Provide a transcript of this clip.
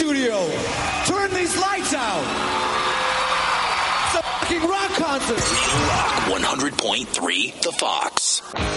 studio. Turn these lights out. It's a fucking rock concert. Real Rock 100.3 The Fox.